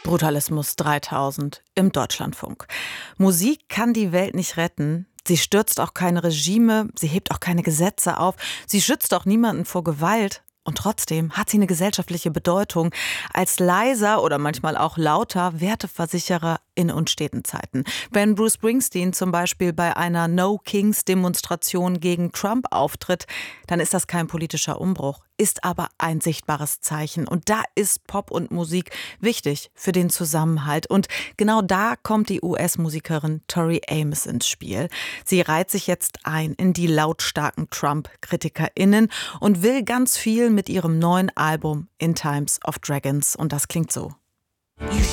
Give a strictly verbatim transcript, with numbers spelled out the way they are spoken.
Brutalismus dreitausend im Deutschlandfunk. Musik kann die Welt nicht retten. Sie stürzt auch keine Regime, sie hebt auch keine Gesetze auf, sie schützt auch niemanden vor Gewalt. Und trotzdem hat sie eine gesellschaftliche Bedeutung als leiser oder manchmal auch lauter Werteversicherer in unsteten Zeiten. Wenn Bruce Springsteen zum Beispiel bei einer No-Kings-Demonstration gegen Trump auftritt, dann ist das kein politischer Umbruch, ist aber ein sichtbares Zeichen. Und da ist Pop und Musik wichtig für den Zusammenhalt. Und genau da kommt die U S-Musikerin Tori Amos ins Spiel. Sie reiht sich jetzt ein in die lautstarken Trump-KritikerInnen und will ganz viel mit ihrem neuen Album In Times of Dragons. Und das klingt so.